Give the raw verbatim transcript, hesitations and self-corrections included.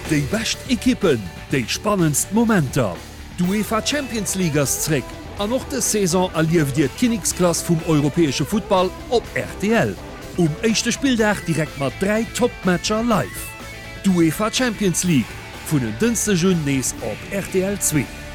Die best Ekippen, die spannendst Momenter. Du UEFA Champions League'srick. An noch de Saison erlief Dir Königsklasse vom europäische Football op R T L. Um echte Spieldach direkt mat drei Top-Matcher live. Du UEFA Champions League vun den dünste Jun nees op R T L zwei.